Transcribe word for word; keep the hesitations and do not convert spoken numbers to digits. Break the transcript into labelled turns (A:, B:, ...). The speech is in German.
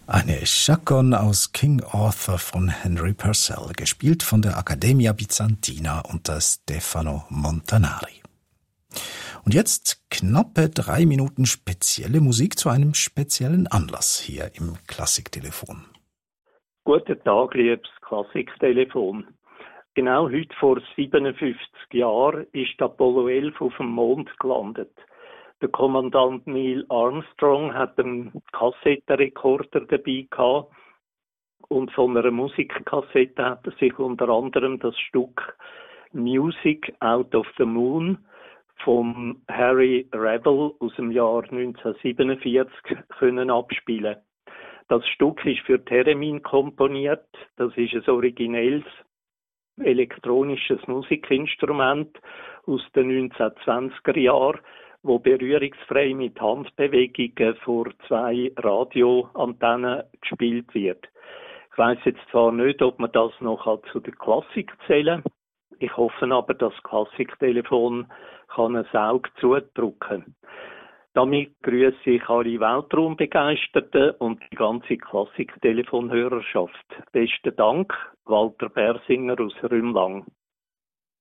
A: Eine Chaconne aus King Arthur von Henry Purcell, gespielt von der Accademia Bizantina unter Stefano Montanari. Und jetzt knappe drei Minuten spezielle Musik zu einem speziellen Anlass hier im Klassiktelefon.
B: Guten Tag, liebes Klassiktelefon. Genau heute vor siebenundfünfzig Jahren ist Apollo elf auf dem Mond gelandet. Der Kommandant Neil Armstrong hat einen Kassettenrekorder dabei gehabt und von einer Musikkassette hat er sich unter anderem das Stück Music Out of the Moon von Harry Revel aus dem Jahr neunzehnhundertsiebenundvierzig können abspielen. Das Stück ist für Theremin komponiert. Das ist ein originelles elektronisches Musikinstrument aus den neunzehnhundertzwanziger Jahren, wo berührungsfrei mit Handbewegungen vor zwei Radioantennen gespielt wird. Ich weiss jetzt zwar nicht, ob man das noch zu der Klassik zählen kann. Ich hoffe aber, dass das Klassiktelefon kann ein Auge zudrücken. Damit grüße ich alle Weltraumbegeisterten und die ganze Klassik-Telefonhörerschaft. Besten Dank, Walter Bersinger aus Rümlang.